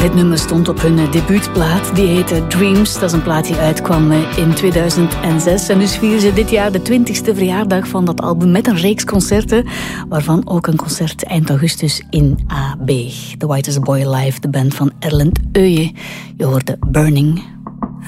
Dit nummer stond op hun debuutplaat. Die heette Dreams. Dat is een plaat die uitkwam in 2006. En dus vieren ze dit jaar de 20e verjaardag van dat album met een reeks concerten, waarvan ook een concert eind augustus in AB. The Whitest Boy Live, de band van Erlend Øye. Je hoorde Burning